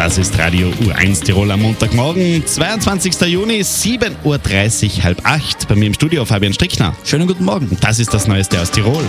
Das ist Radio U1 Tirol am Montagmorgen, 22. Juni, 7.30 Uhr, 7:30. Bei mir im Studio Fabian Strickner. Schönen guten Morgen. Und das ist das Neueste aus Tirol.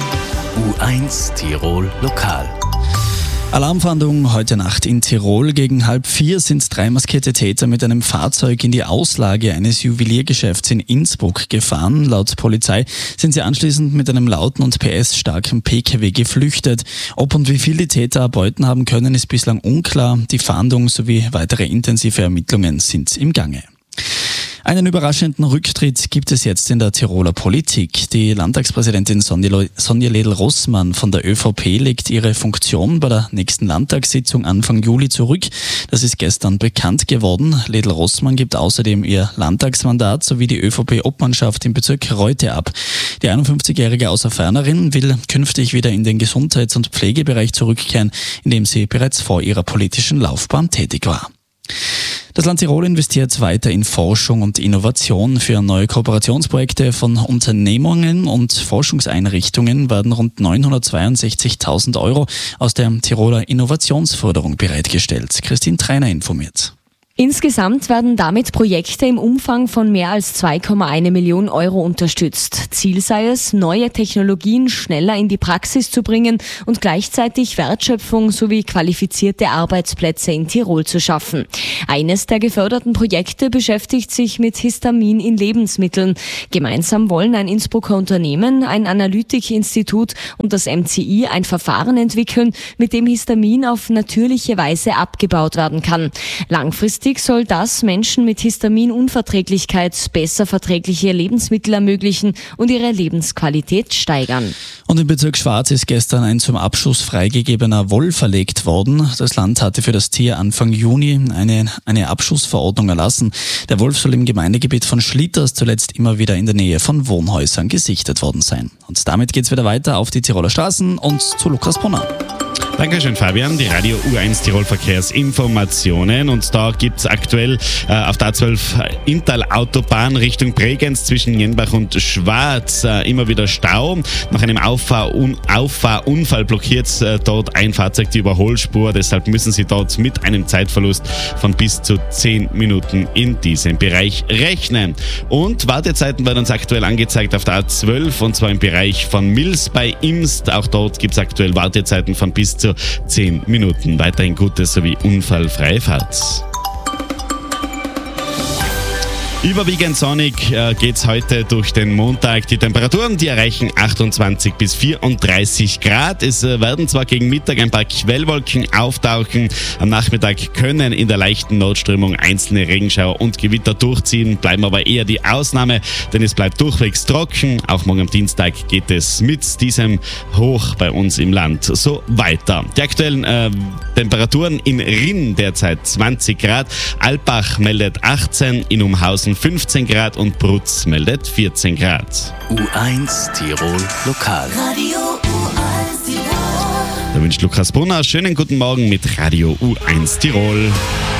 U1 Tirol Lokal. Alarmfahndung heute Nacht in Tirol. Gegen 3:30 sind 3 maskierte Täter mit einem Fahrzeug in die Auslage eines Juweliergeschäfts in Innsbruck gefahren. Laut Polizei sind sie anschließend mit einem lauten und PS-starken PKW geflüchtet. Ob und wie viel die Täter erbeuten haben können, ist bislang unklar. Die Fahndung sowie weitere intensive Ermittlungen sind im Gange. Einen überraschenden Rücktritt gibt es jetzt in der Tiroler Politik. Die Landtagspräsidentin Sonja Ledl-Rossmann von der ÖVP legt ihre Funktion bei der nächsten Landtagssitzung Anfang Juli zurück. Das ist gestern bekannt geworden. Ledl-Rossmann gibt außerdem ihr Landtagsmandat sowie die ÖVP-Obmannschaft im Bezirk Reute ab. Die 51-jährige Außerfernerin will künftig wieder in den Gesundheits- und Pflegebereich zurückkehren, in dem sie bereits vor ihrer politischen Laufbahn tätig war. Das Land Tirol investiert weiter in Forschung und Innovation. Für neue Kooperationsprojekte von Unternehmungen und Forschungseinrichtungen werden rund 962.000 Euro aus der Tiroler Innovationsförderung bereitgestellt. Christine Treiner informiert. Insgesamt werden damit Projekte im Umfang von mehr als 2,1 Millionen Euro unterstützt. Ziel sei es, neue Technologien schneller in die Praxis zu bringen und gleichzeitig Wertschöpfung sowie qualifizierte Arbeitsplätze in Tirol zu schaffen. Eines der geförderten Projekte beschäftigt sich mit Histamin in Lebensmitteln. Gemeinsam wollen ein Innsbrucker Unternehmen, ein Analytik-Institut und das MCI ein Verfahren entwickeln, mit dem Histamin auf natürliche Weise abgebaut werden kann. Langfristig soll das Menschen mit Histaminunverträglichkeit besser verträgliche Lebensmittel ermöglichen und ihre Lebensqualität steigern. Und im Bezirk Schwarz ist gestern ein zum Abschuss freigegebener Wolf verlegt worden. Das Land hatte für das Tier Anfang Juni eine Abschussverordnung erlassen. Der Wolf soll im Gemeindegebiet von Schlitters zuletzt immer wieder in der Nähe von Wohnhäusern gesichtet worden sein. Und damit geht's wieder weiter auf die Tiroler Straßen und zu Lukas Brunner. Dankeschön, Fabian. Die Radio U1 Tirol Verkehrsinformationen. Und da gibt es aktuell auf der A12 Inntal-Autobahn Richtung Bregenz zwischen Jenbach und Schwarz immer wieder Stau. Nach einem Auffahrunfall blockiert dort ein Fahrzeug die Überholspur. Deshalb müssen Sie dort mit einem Zeitverlust von bis zu 10 Minuten in diesem Bereich rechnen. Und Wartezeiten werden uns aktuell angezeigt auf der A12 und zwar im Bereich von Mils bei Imst. Auch dort gibt es aktuell Wartezeiten von bis zu 10 Minuten. Weiterhin gute sowie unfallfreie Fahrt. Überwiegend sonnig geht's heute durch den Montag. Die Temperaturen, die erreichen 28 bis 34 Grad. Es werden zwar gegen Mittag ein paar Quellwolken auftauchen. Am Nachmittag können in der leichten Nordströmung einzelne Regenschauer und Gewitter durchziehen, bleiben aber eher die Ausnahme, denn es bleibt durchwegs trocken. Auch morgen am Dienstag geht es mit diesem Hoch bei uns im Land so weiter. Die aktuellen Temperaturen in Rinn derzeit 20 Grad, Alpbach meldet 18, in Umhausen 15 Grad und Brutz meldet 14 Grad. U1 Tirol Lokal. Radio U1 Tirol. Da wünscht Lukas Brunner schönen guten Morgen mit Radio U1 Tirol.